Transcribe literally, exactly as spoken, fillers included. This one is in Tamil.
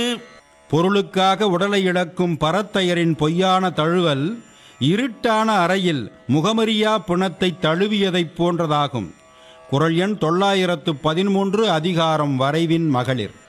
பொருளுக்காக உடலை இழக்கும் பரத்தையரின் பொய்யான தழுவல் இருட்டான அறையில் முகமறியா பிணத்தை தழுவியதைப் போன்றதாகும். குறள் எண் தொள்ளாயிரத்து பதிமூன்று, அதிகாரம் வரைவின் மகளிர்.